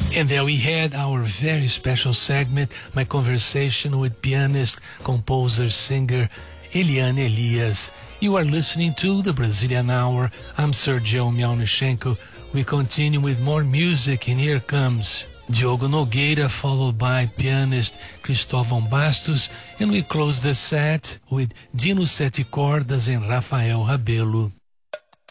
And there we had our very special segment, my conversation with pianist, composer, singer Eliane Elias. You are listening to the Brazilian Hour. I'm Sergio Mialnichenko. We continue with more music, and here comes Diogo Nogueira, followed by pianist Cristóvão Bastos, and we close the set with Dino Sete Cordas and Rafael Rabelo.